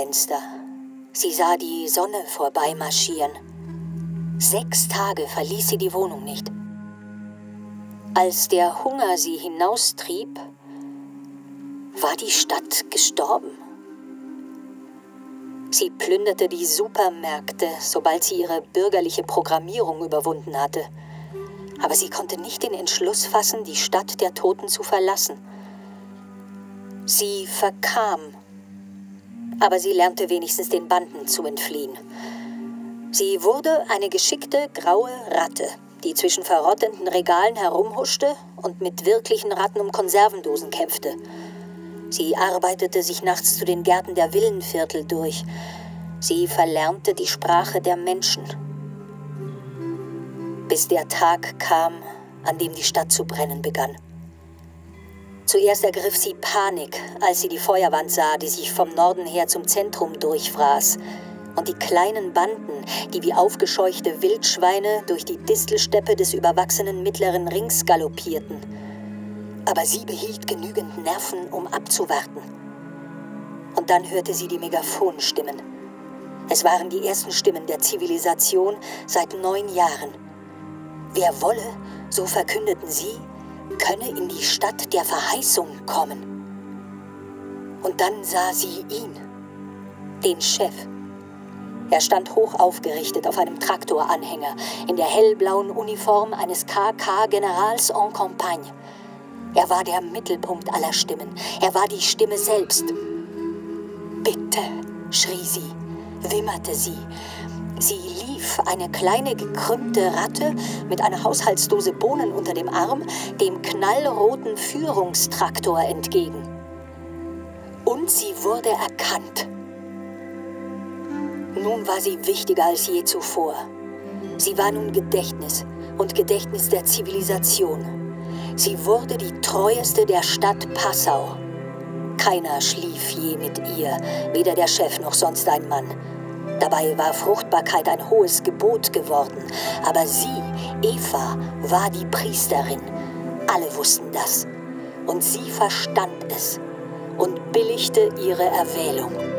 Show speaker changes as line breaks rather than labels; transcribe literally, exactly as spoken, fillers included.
Fenster. Sie sah die Sonne vorbeimarschieren. Sechs Tage verließ sie die Wohnung nicht. Als der Hunger sie hinaustrieb, war die Stadt gestorben. Sie plünderte die Supermärkte, sobald sie ihre bürgerliche Programmierung überwunden hatte. Aber sie konnte nicht den Entschluss fassen, die Stadt der Toten zu verlassen. Sie verkam, aber sie lernte wenigstens den Banden zu entfliehen. Sie wurde eine geschickte graue Ratte, die zwischen verrottenden Regalen herumhuschte und mit wirklichen Ratten um Konservendosen kämpfte. Sie arbeitete sich nachts zu den Gärten der Villenviertel durch. Sie verlernte die Sprache der Menschen. Bis der Tag kam, an dem die Stadt zu brennen begann. Zuerst ergriff sie Panik, als sie die Feuerwand sah, die sich vom Norden her zum Zentrum durchfraß, und die kleinen Banden, die wie aufgescheuchte Wildschweine durch die Distelsteppe des überwachsenen Mittleren Rings galoppierten. Aber sie behielt genügend Nerven, um abzuwarten. Und dann hörte sie die Megaphonstimmen. Es waren die ersten Stimmen der Zivilisation seit neun Jahren. Wer wolle, so verkündeten sie, könne in die Stadt der Verheißung kommen. Und dann sah sie ihn, den Chef. Er stand hoch aufgerichtet auf einem Traktoranhänger in der hellblauen Uniform eines K K-Generals en Campagne. Er war der Mittelpunkt aller Stimmen. Er war die Stimme selbst. »Bitte«, schrie sie, wimmerte sie. Sie lief, eine kleine gekrümmte Ratte mit einer Haushaltsdose Bohnen unter dem Arm, dem knallroten Führungstraktor entgegen. Und sie wurde erkannt. Nun war sie wichtiger als je zuvor. Sie war nun Gedächtnis und Gedächtnis der Zivilisation. Sie wurde die treueste der Stadt Passau. Keiner schlief je mit ihr, weder der Chef noch sonst ein Mann. Dabei war Fruchtbarkeit ein hohes Gebot geworden. Aber sie, Eva, war die Priesterin. Alle wussten das. Und sie verstand es und billigte ihre Erwählung.